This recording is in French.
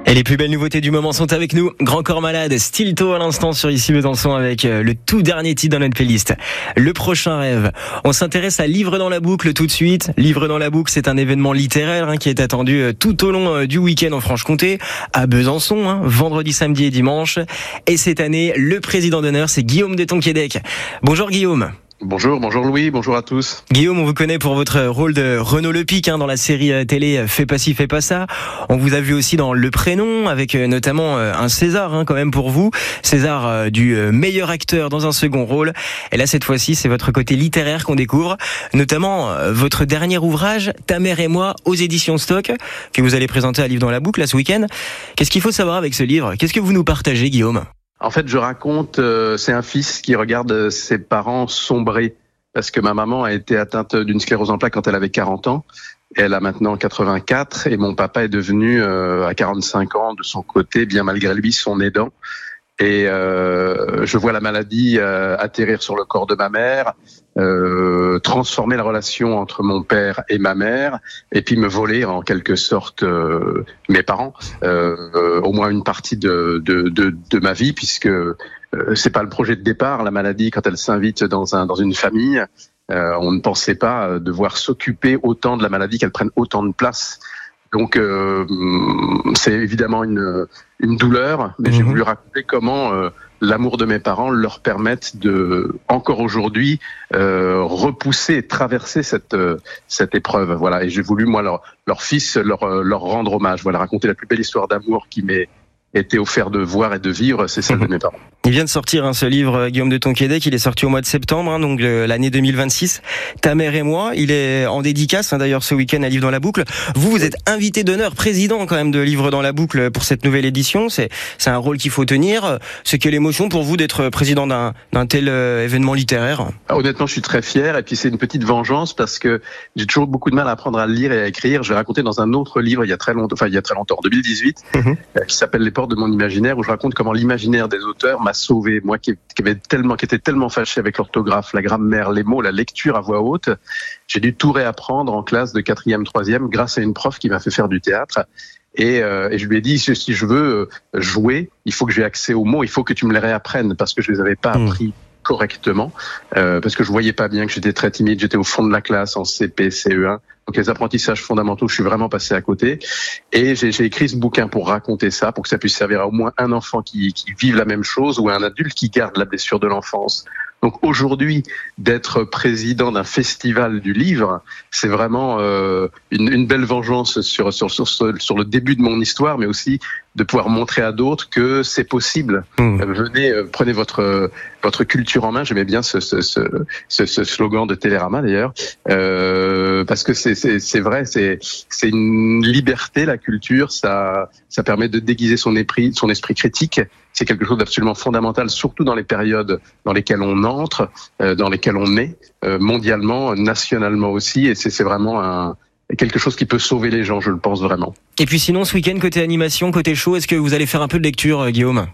Et les plus belles nouveautés du moment sont avec nous. Grand Corps Malade, Stilto à l'instant sur Ici Besançon avec le tout dernier titre dans notre playlist. Le prochain rêve. On s'intéresse à Livre dans la boucle tout de suite. Livre dans la boucle, c'est un événement littéraire qui est attendu tout au long du week-end en Franche-Comté, à Besançon, vendredi, samedi et dimanche. Et cette année, le président d'honneur, c'est Guillaume de Tonquédec. Bonjour Guillaume. Bonjour Louis, bonjour à tous. Guillaume, on vous connaît pour votre rôle de Renaud Lepic dans la série télé Fais pas ci, fais pas ça. On vous a vu aussi dans Le Prénom, avec notamment un César quand même pour vous. César du meilleur acteur dans un second rôle. Et là, cette fois-ci, c'est votre côté littéraire qu'on découvre, notamment votre dernier ouvrage, Ta mère et moi, aux éditions Stock, que vous allez présenter à Livre dans la boucle là ce week-end. Qu'est-ce qu'il faut savoir avec ce livre? Qu'est-ce que vous nous partagez, Guillaume? En fait, je raconte, c'est un fils qui regarde ses parents sombrer parce que ma maman a été atteinte d'une sclérose en plaques quand elle avait 40 ans. Elle a maintenant 84 et mon papa est devenu à 45 ans de son côté, bien malgré lui, son aidant. Et je vois la maladie atterrir sur le corps de ma mère, transformer la relation entre mon père et ma mère, et puis me voler en quelque sorte mes parents, au moins une partie de ma vie, puisque c'est pas le projet de départ. La maladie, quand elle s'invite dans une famille, on ne pensait pas devoir s'occuper autant de la maladie, qu'elle prenne autant de place. Donc c'est évidemment une douleur, mais j'ai voulu raconter comment l'amour de mes parents leur permettent de, encore aujourd'hui, repousser et traverser cette épreuve. Voilà, et j'ai voulu moi leur fils leur rendre hommage. Voilà, raconter la plus belle histoire d'amour qui m'est été offert de voir et de vivre, c'est celle de mes parents. Il vient de sortir ce livre, Guillaume de Tonquédec, il est sorti au mois de septembre, donc l'année 2026. Ta mère et moi, il est en dédicace d'ailleurs ce week-end à Livre dans la boucle. Vous êtes invité d'honneur, président quand même de Livre dans la boucle pour cette nouvelle édition. C'est un rôle qu'il faut tenir. C'est quelle émotion pour vous d'être président d'un tel événement littéraire? Honnêtement, je suis très fier, et puis c'est une petite vengeance parce que j'ai toujours beaucoup de mal à apprendre à lire et à écrire. Je vais raconter dans un autre livre il y a très longtemps, en 2018, qui s'appelle Les portes de mon imaginaire, où je raconte comment l'imaginaire des auteurs m'a sauvé. Moi qui était tellement fâché avec l'orthographe, la grammaire, les mots, la lecture à voix haute, j'ai dû tout réapprendre en classe de 4e, 3e grâce à une prof qui m'a fait faire du théâtre. Et je lui ai dit, si je veux jouer, il faut que j'ai accès aux mots, il faut que tu me les réapprennes parce que je les avais pas appris correctement, parce que je voyais pas bien, que j'étais très timide, j'étais au fond de la classe en CP, CE1. Donc les apprentissages fondamentaux, je suis vraiment passé à côté. Et j'ai écrit ce bouquin pour raconter ça, pour que ça puisse servir à au moins un enfant qui vive la même chose ou un adulte qui garde la blessure de l'enfance. Donc aujourd'hui, d'être président d'un festival du livre, c'est vraiment une belle vengeance sur le début de mon histoire, mais aussi de pouvoir montrer à d'autres que c'est possible. Venez, prenez votre culture en main. J'aimais bien ce slogan de Télérama d'ailleurs, parce que c'est vrai, c'est une liberté, la culture. Ça permet de déguiser son esprit critique. C'est quelque chose d'absolument fondamental, surtout dans les périodes dans lesquelles on entre, dans lesquelles on est, mondialement, nationalement aussi. Et c'est vraiment quelque chose qui peut sauver les gens, je le pense vraiment. Et puis sinon, ce week-end, côté animation, côté show, est-ce que vous allez faire un peu de lecture, Guillaume?